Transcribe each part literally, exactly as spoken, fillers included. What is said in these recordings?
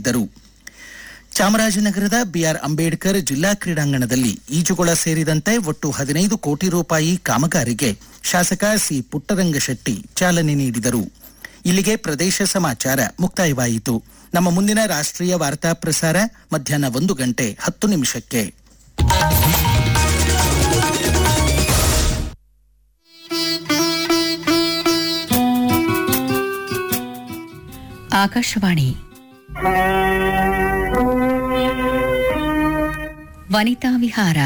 ನೀಡಿದ್ದರು. ಚಾಮರಾಜನಗರದ ಬಿಆರ್ ಅಂಬೇಡ್ಕರ್ ಜಿಲ್ಲಾ ಕ್ರೀಡಾಂಗಣದಲ್ಲಿ ಈಜುಕೊಳ ಸೇರಿದಂತೆ ಒಟ್ಟು ಹದಿನೈದು ಕೋಟಿ ರೂಪಾಯಿ ಕಾಮಗಾರಿಗೆ ಶಾಸಕ ಸಿ ಪುಟ್ಟರಂಗಶೆಟ್ಟಿ ಚಾಲನೆ ನೀಡಿದರು. ಇಲ್ಲಿಗೆ ಪ್ರದೇಶ ಸಮಾಚಾರ ಮುಕ್ತಾಯವಾಯಿತು. ನಮ್ಮ ಮುಂದಿನ ರಾಷ್ಟ್ರೀಯ ವಾರ್ತಾ ಪ್ರಸಾರ ಮಧ್ಯಾಹ್ನ ಒಂದು ಗಂಟೆ ಹತ್ತು ನಿಮಿಷಕ್ಕೆ. ಆಕಾಶವಾಣಿ ವನಿತಾ ವಿಹಾರ.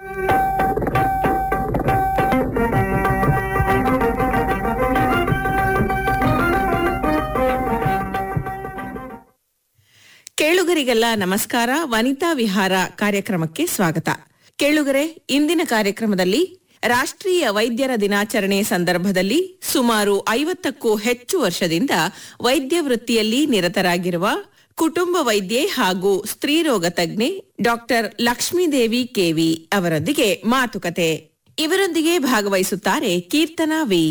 ಕೇಳುಗರಿಗೆಲ್ಲ ನಮಸ್ಕಾರ. ವನಿತಾ ವಿಹಾರ ಕಾರ್ಯಕ್ರಮಕ್ಕೆ ಸ್ವಾಗತ. ಕೇಳುಗರೆ, ಇಂದಿನ ಕಾರ್ಯಕ್ರಮದಲ್ಲಿ ರಾಷ್ಟ್ರೀಯ ವೈದ್ಯರ ದಿನಾಚರಣೆ ಸಂದರ್ಭದಲ್ಲಿ ಸುಮಾರು ಐವತ್ತಕ್ಕೂ ಹೆಚ್ಚು ವರ್ಷದಿಂದ ವೈದ್ಯ ವೃತ್ತಿಯಲ್ಲಿ ನಿರತರಾಗಿರುವ ಕುಟುಂಬ ವೈದ್ಯೆ ಹಾಗೂ ಸ್ತ್ರೀರೋಗ ತಜ್ಞೆ ಡಾಕ್ಟರ್ ಲಕ್ಷ್ಮೀದೇವಿ ಕೆವಿ ಅವರೊಂದಿಗೆ ಮಾತುಕತೆ. ಇವರೊಂದಿಗೆ ಭಾಗವಹಿಸುತ್ತಾರೆ ಕೀರ್ತನಾ ವಿ.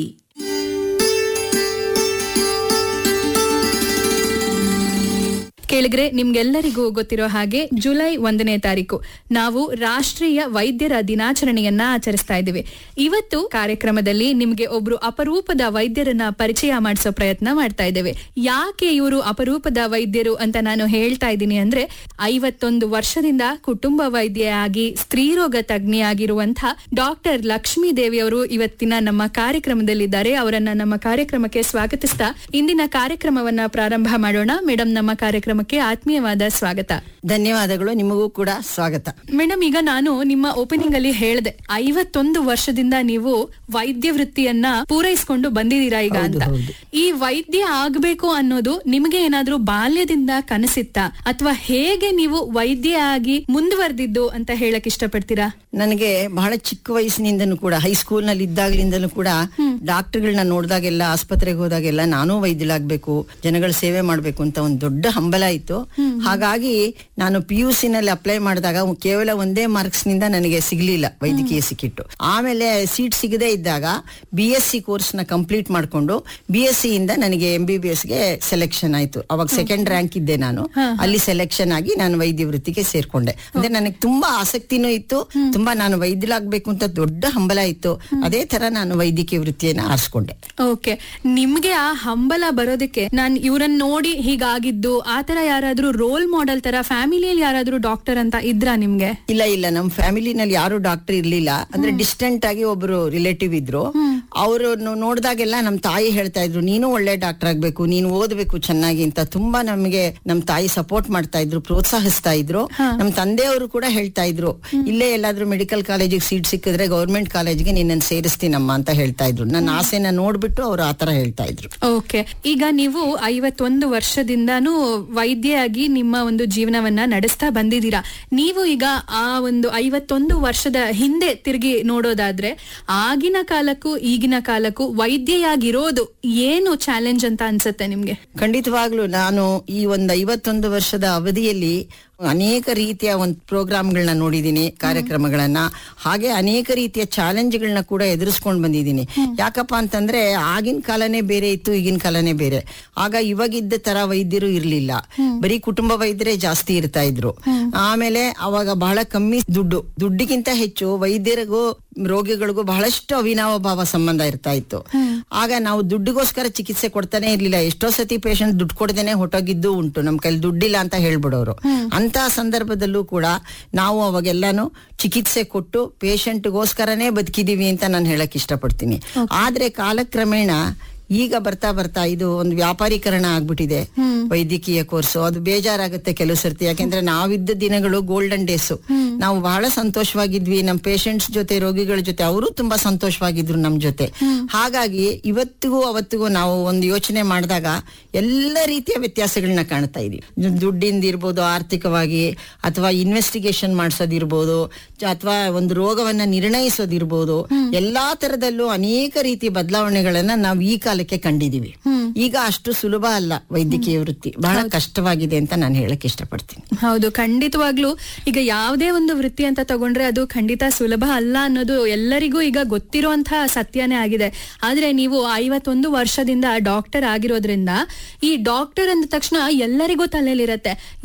ಕೇಳಿದ್ರೆ ನಿಮ್ಗೆಲ್ಲರಿಗೂ ಗೊತ್ತಿರೋ ಹಾಗೆ ಜುಲೈ ಒಂದನೇ ತಾರೀಕು ನಾವು ರಾಷ್ಟ್ರೀಯ ವೈದ್ಯರ ದಿನಾಚರಣೆಯನ್ನ ಆಚರಿಸ್ತಾ ಇದ್ದೀವಿ. ಇವತ್ತು ಕಾರ್ಯಕ್ರಮದಲ್ಲಿ ನಿಮ್ಗೆ ಒಬ್ರು ಅಪರೂಪದ ವೈದ್ಯರನ್ನ ಪರಿಚಯ ಮಾಡಿಸೋ ಪ್ರಯತ್ನ ಮಾಡ್ತಾ ಇದ್ದೇವೆ. ಯಾಕೆ ಇವರು ಅಪರೂಪದ ವೈದ್ಯರು ಅಂತ ನಾನು ಹೇಳ್ತಾ ಇದ್ದೀನಿ ಅಂದ್ರೆ, ಐವತ್ತೊಂದು ವರ್ಷದಿಂದ ಕುಟುಂಬ ವೈದ್ಯೆಯಾಗಿ ಸ್ತ್ರೀರೋಗ ತಜ್ಞೆಯಾಗಿರುವಂತಹ ಡಾಕ್ಟರ್ ಲಕ್ಷ್ಮೀ ದೇವಿ ಅವರು ಇವತ್ತಿನ ನಮ್ಮ ಕಾರ್ಯಕ್ರಮದಲ್ಲಿದ್ದಾರೆ. ಅವರನ್ನ ನಮ್ಮ ಕಾರ್ಯಕ್ರಮಕ್ಕೆ ಸ್ವಾಗತಿಸ್ತಾ ಇಂದಿನ ಕಾರ್ಯಕ್ರಮವನ್ನ ಪ್ರಾರಂಭ ಮಾಡೋಣ. ಮೇಡಮ್, ನಮ್ಮ ಕಾರ್ಯಕ್ರಮಕ್ಕೆ ಆತ್ಮೀಯವಾದ ಸ್ವಾಗತ. ಧನ್ಯವಾದಗಳು. ನಿಮಗೂ ಕೂಡ ಸ್ವಾಗತ. ಮೇಡಮ್, ಈಗ ನಾನು ನಿಮ್ಮ ಓಪನಿಂಗ್ ಅಲ್ಲಿ ಹೇಳಿದೆ ಐವತ್ತೊಂದು ವರ್ಷದಿಂದ ನೀವು ವೈದ್ಯ ವೃತ್ತಿಯನ್ನ ಪೂರೈಸಿಕೊಂಡು ಬಂದಿದ್ದೀರಾ ಈಗ ಅಂತ. ಈ ವೈದ್ಯ ಆಗ್ಬೇಕು ಅನ್ನೋದು ನಿಮಗೆ ಏನಾದ್ರೂ ಬಾಲ್ಯದಿಂದ ಕನಸಿತ್ತಾ ಅಥವಾ ಹೇಗೆ ನೀವು ವೈದ್ಯ ಆಗಿ ಮುಂದುವರೆದಿದ್ದು ಅಂತ ಹೇಳಕ್ ಇಷ್ಟಪಡ್ತೀರಾ? ನನಗೆ ಬಹಳ ಚಿಕ್ಕ ವಯಸ್ಸಿನಿಂದನೂ ಕೂಡ, ಹೈಸ್ಕೂಲ್ ನಲ್ಲಿ ಇದ್ದಾಗಲಿಂದಲೂ ಕೂಡ ಡಾಕ್ಟರ್ಗಳನ್ನ ನೋಡಿದಾಗೆಲ್ಲ, ಆಸ್ಪತ್ರೆಗೆ ಹೋದಾಗೆಲ್ಲ ನಾನು ವೈದ್ಯಲಾಗ್ಬೇಕು, ಜನಗಳ ಸೇವೆ ಮಾಡ್ಬೇಕು ಅಂತ ಒಂದು ದೊಡ್ಡ ಹಂಬಲ ಇತ್ತು. ಹಾಗಾಗಿ ನಾನು ಪಿ ಯು ಸಿ ನಲ್ಲಿ ಅಪ್ಲೈ ಮಾಡಿದಾಗ ಕೇವಲ ಒಂದೇ ಮಾರ್ಕ್ಸ್ ನಿಂದ ನನಗೆ ಸಿಗ್ಲಿಲ್ಲ ವೈದ್ಯಕೀಯ ಸಿಕ್ಕಿಟ್ಟು. ಆಮೇಲೆ ಸೀಟ್ ಸಿಗದೆ ಇದ್ದಾಗ ಬಿ ಎಸ್ ಸಿ ಕೋರ್ಸ್ ನ ಕಂಪ್ಲೀಟ್ ಮಾಡ್ಕೊಂಡು ಬಿ ಎಸ್ ಸಿ ಇಂದ ನನಗೆ ಎಂ ಬಿ ಬಿ ಎಸ್ ಗೆ ಸೆಲೆಕ್ಷನ್ ಆಯ್ತು. ಅವಾಗ ಸೆಕೆಂಡ್ ರ್ಯಾಂಕ್ ಇದ್ದೆ ನಾನು. ಅಲ್ಲಿ ಸೆಲೆಕ್ಷನ್ ಆಗಿ ನಾನು ವೈದ್ಯ ವೃತ್ತಿಗೆ ಸೇರ್ಕೊಂಡೆ. ಅಂದ್ರೆ ನನಗೆ ತುಂಬಾ ಆಸಕ್ತಿನೂ ಇತ್ತು, ತುಂಬಾ ನಾನು ವೈದ್ಯಲಾಗ್ಬೇಕು ಅಂತ ದೊಡ್ಡ ಹಂಬಲ ಇತ್ತು. ಅದೇ ತರ ನಾನು ವೈದ್ಯಕೀಯ ವೃತ್ತಿಯನ್ನ ಆರಿಸ್ಕೊಂಡೆ. ಓಕೆ, ನಿಮ್ಗೆ ಆ ಹಂಬಲ ಬರೋದಕ್ಕೆ ನಾನು ಇವ್ರನ್ನ ನೋಡಿ ಹೀಗಾಗಿದ್ದು ಆತರ ಯಾರಾದ್ರೂ ರೋಲ್ ಮಾಡೆಲ್ ತರ ಫ್ಯಾಮಿಲಿಯಲ್ಲಿ ಯಾರಾದ್ರೂ ಡಾಕ್ಟರ್ ಅಂತ ಇದ್ರಾ ನಿಮ್ಗೆ? ಇಲ್ಲ ಇಲ್ಲ, ನಮ್ ಫ್ಯಾಮಿಲಿನಲ್ಲಿ ಯಾರು ಡಾಕ್ಟರ್ ಇರ್ಲಿಲ್ಲ. ಅಂದ್ರೆ ಡಿಸ್ಟೆಂಟ್ ಆಗಿ ಒಬ್ರು ರಿಲೇಟಿವ್ ಇದ್ರು. ಅವರು ನೋಡಿದಾಗೆಲ್ಲ ನಮ್ ತಾಯಿ ಹೇಳ್ತಾ ಇದ್ರು, ನೀನು ಒಳ್ಳೆ ಡಾಕ್ಟರ್ ಆಗ್ಬೇಕು, ನೀನು ಓದ್ಬೇಕು ಚೆನ್ನಾಗಿ ಅಂತ ತುಂಬಾ ನಮ್ಗೆ ನಮ್ ತಾಯಿ ಸಪೋರ್ಟ್ ಮಾಡ್ತಾ ಇದ್ರು, ಪ್ರೋತ್ಸಾಹಿಸ್ತಾ ಇದ್ರು. ನಮ್ ತಂದೆಯವರು ಕೂಡ ಹೇಳ್ತಾ ಇದ್ರು, ಇಲ್ಲೇ ಎಲ್ಲಾದ್ರೂ ಮೆಡಿಕಲ್ ಕಾಲೇಜಿಗೆ ಸೀಟ್ ಸಿಕ್ಕಿದ್ರೆ ಗೌರ್ಮೆಂಟ್ ಕಾಲೇಜ್ಗೆ ನಿನ್ನನ್ನು ಸೇರಿಸ್ತೀನಮ್ಮ ಅಂತ ಹೇಳ್ತಾ ಇದ್ರು. ನನ್ನ ಆಸೆನ ನೋಡ್ಬಿಟ್ಟು ಅವ್ರು ಆತರ ಹೇಳ್ತಾ ಇದ್ರು. ಓಕೆ, ಈಗ ನೀವು ಐವತ್ತೊಂದು ವರ್ಷದಿಂದಾನು ವೈದ್ಯೆಯಾಗಿ ನಿಮ್ಮ ಒಂದು ಜೀವನವನ್ನ ನಡೆಸ್ತಾ ಬಂದಿದ್ದೀರಾ. ನೀವು ಈಗ ಆ ಒಂದು ಐವತ್ತೊಂದು ವರ್ಷದ ಹಿಂದೆ ತಿರುಗಿ ನೋಡೋದಾದ್ರೆ ಆಗಿನ ಕಾಲಕ್ಕೂ ಈಗಿನ ಕಾಲಕ್ಕೂ ವೈದ್ಯೆಯಾಗಿರೋದು ಏನು ಚಾಲೆಂಜ್ ಅಂತ ಅನ್ಸುತ್ತೆ ನಿಮ್ಗೆ? ಖಂಡಿತವಾಗ್ಲೂ ನಾನು ಈ ಒಂದು ಐವತ್ತೊಂದು ವರ್ಷದ ಅವಧಿಯಲ್ಲಿ ಅನೇಕ ರೀತಿಯ ಒಂದು ಪ್ರೋಗ್ರಾಮ್ಗಳನ್ನ ನೋಡಿದೀನಿ, ಕಾರ್ಯಕ್ರಮಗಳನ್ನ, ಹಾಗೆ ಅನೇಕ ರೀತಿಯ ಚಾಲೆಂಜ್ಗಳನ್ನ ಕೂಡ ಎದುರಿಸ್ಕೊಂಡು ಬಂದಿದ್ದೀನಿ. ಯಾಕಪ್ಪ ಅಂತಂದ್ರೆ ಆಗಿನ ಕಾಲನೇ ಬೇರೆ ಇತ್ತು, ಈಗಿನ ಕಾಲನೇ ಬೇರೆ. ಆಗ ಇವಾಗಿದ್ದ ತರ ವೈದ್ಯರು ಇರ್ಲಿಲ್ಲ, ಬರೀ ಕುಟುಂಬ ವೈದ್ಯರೇ ಜಾಸ್ತಿ ಇರ್ತಾ ಇದ್ರು. ಆಮೇಲೆ ಅವಾಗ ಬಹಳ ಕಮ್ಮಿ ದುಡ್ಡು, ದುಡ್ಡಿಗಿಂತ ಹೆಚ್ಚು ವೈದ್ಯರಿಗೂ ರೋಗಿಗಳಿಗೂ ಬಹಳಷ್ಟು ಅವಿನಾವ ಭಾವ ಸಂಬಂಧ ಇರ್ತಾ ಇತ್ತು. ಆಗ ನಾವು ದುಡ್ಡಿಗೋಸ್ಕರ ಚಿಕಿತ್ಸೆ ಕೊಡ್ತಾನೆ ಇರ್ಲಿಲ್ಲ. ಎಷ್ಟೋ ಸತಿ ಪೇಷಂಟ್ ದುಡ್ಡು ಕೊಡದೇನೆ ಹೊಟ್ಟೋಗಿದ್ದು ಉಂಟು, ನಮ್ ಕೈಲಿ ದುಡ್ಡಿಲ್ಲ ಅಂತ ಹೇಳ್ಬಿಡೋರು. ಅಂತಹ ಸಂದರ್ಭದಲ್ಲೂ ಕೂಡ ನಾವು ಅವಾಗೆಲ್ಲಾನು ಚಿಕಿತ್ಸೆ ಕೊಟ್ಟು ಪೇಷಂಟ್ಗೋಸ್ಕರನೇ ಬದುಕಿದೀವಿ ಅಂತ ನಾನು ಹೇಳಕ್ ಇಷ್ಟಪಡ್ತೀನಿ. ಆದ್ರೆ ಕಾಲಕ್ರಮೇಣ ಈಗ ಬರ್ತಾ ಬರ್ತಾ ಇದು ಒಂದು ವ್ಯಾಪಾರೀಕರಣ ಆಗ್ಬಿಟ್ಟಿದೆ ವೈದ್ಯಕೀಯ ಕೋರ್ಸು. ಅದು ಬೇಜಾರಾಗುತ್ತೆ ಕೆಲವು ಸರ್ತಿ. ಯಾಕೆಂದ್ರೆ ನಾವಿದ್ದ ದಿನಗಳು ಗೋಲ್ಡನ್ ಡೇಸ್. ನಾವು ಬಹಳ ಸಂತೋಷವಾಗಿದ್ವಿ, ನಮ್ಮ ಪೇಷಂಟ್ಸ್ ಜೊತೆ, ರೋಗಿಗಳ ಜೊತೆ. ಅವರು ತುಂಬಾ ಸಂತೋಷವಾಗಿದ್ರು ನಮ್ ಜೊತೆ. ಹಾಗಾಗಿ ಇವತ್ತಿಗೂ ಅವತ್ತಿಗೂ ನಾವು ಒಂದು ಯೋಚನೆ ಮಾಡಿದಾಗ ಎಲ್ಲ ರೀತಿಯ ವ್ಯತ್ಯಾಸಗಳನ್ನ ಕಾಣ್ತಾ ಇದೀವಿ. ದುಡ್ಡಿಂದ ಇರ್ಬೋದು, ಆರ್ಥಿಕವಾಗಿ, ಅಥವಾ ಇನ್ವೆಸ್ಟಿಗೇಷನ್ ಮಾಡ್ಸೋದಿರ್ಬೋದು, ಅಥವಾ ಒಂದು ರೋಗವನ್ನ ನಿರ್ಣಯಿಸೋದಿರ್ಬೋದು, ಎಲ್ಲಾ ತರದಲ್ಲೂ ಅನೇಕ ರೀತಿಯ ಬದಲಾವಣೆಗಳನ್ನ ನಾವು ಈ ಕಾಲಕ್ಕೆ ಕಂಡಿದೀವಿ. ಈಗ ಅಷ್ಟು ಸುಲಭ ಅಲ್ಲ ವೈದ್ಯಕೀಯ ವೃತ್ತಿ, ಬಹಳ ಕಷ್ಟವಾಗಿದೆ ಅಂತ ನಾನು ಹೇಳಕ್ ಇಷ್ಟಪಡ್ತೀನಿ. ಹೌದು, ಖಂಡಿತವಾಗ್ಲೂ ಈಗ ಯಾವುದೇ ಒಂದು ವೃತ್ತಿ ಅಂತ ತಗೊಂಡ್ರೆ ಅದು ಖಂಡಿತ ಸುಲಭ ಅಲ್ಲ ಅನ್ನೋದು ಎಲ್ಲರಿಗೂ ಈಗ ಗೊತ್ತಿರುವಂತಹ ಸತ್ಯನೇ ಆಗಿದೆ. ಆದ್ರೆ ನೀವು ಐವತ್ತೊಂದು ವರ್ಷದಿಂದ ಡಾಕ್ಟರ್ ಆಗಿರೋದ್ರಿಂದ ಈ ಡಾಕ್ಟರ್ ಅಂದ ತಕ್ಷಣ ಎಲ್ಲರಿಗೂ ತಲೆಯಲ್ಲಿರತ್ತೆ,